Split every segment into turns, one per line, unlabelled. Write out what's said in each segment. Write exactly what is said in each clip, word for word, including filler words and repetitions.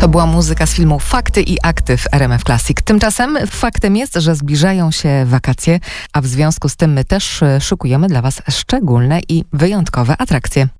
To była muzyka z filmu Fakty i Akty w R M F Classic. Tymczasem faktem jest, że zbliżają się wakacje, a w związku z tym my też szykujemy dla Was szczególne i wyjątkowe atrakcje.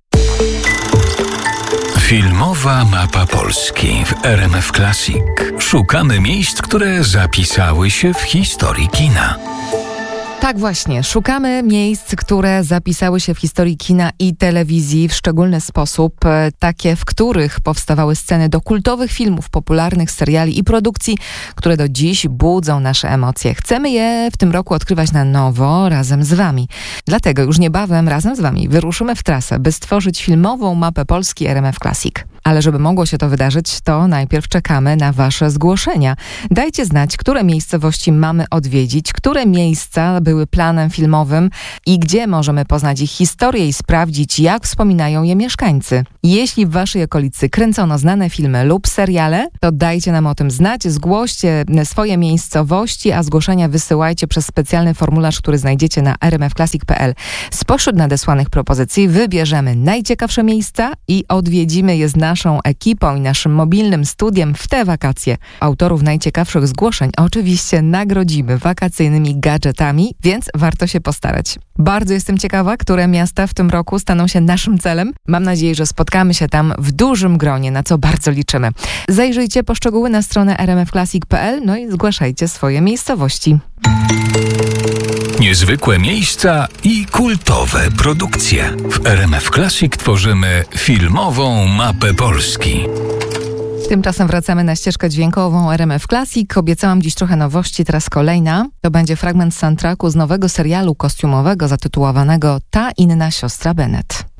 Filmowa mapa Polski w R M F Classic. Szukamy miejsc, które zapisały się w historii kina.
Tak właśnie, szukamy miejsc, które zapisały się w historii kina i telewizji w szczególny sposób, takie, w których powstawały sceny do kultowych filmów, popularnych seriali i produkcji, które do dziś budzą nasze emocje. Chcemy je w tym roku odkrywać na nowo razem z Wami. Dlatego już niebawem razem z Wami wyruszymy w trasę, by stworzyć filmową mapę Polski R M F Classic. Ale żeby mogło się to wydarzyć, to najpierw czekamy na Wasze zgłoszenia. Dajcie znać, które miejscowości mamy odwiedzić, które miejsca były planem filmowym i gdzie możemy poznać ich historię i sprawdzić, jak wspominają je mieszkańcy. Jeśli w Waszej okolicy kręcono znane filmy lub seriale, to dajcie nam o tym znać, zgłoście swoje miejscowości, a zgłoszenia wysyłajcie przez specjalny formularz, który znajdziecie na r m f classic kropka p l. Spośród nadesłanych propozycji wybierzemy najciekawsze miejsca i odwiedzimy je z naszą ekipą i naszym mobilnym studiem w te wakacje. Autorów najciekawszych zgłoszeń oczywiście nagrodzimy wakacyjnymi gadżetami, więc warto się postarać. Bardzo jestem ciekawa, które miasta w tym roku staną się naszym celem. Mam nadzieję, że spotkamy się tam w dużym gronie, na co bardzo liczymy. Zajrzyjcie po szczegóły na stronę r m f classic kropka p l, no i zgłaszajcie swoje miejscowości.
Niezwykłe miejsca i kultowe produkcje. W R M F Classic tworzymy filmową mapę Polski.
Tymczasem wracamy na ścieżkę dźwiękową R M F Classic. Obiecałam dziś trochę nowości, teraz kolejna. To będzie fragment soundtracku z nowego serialu kostiumowego zatytułowanego Ta inna siostra Bennet.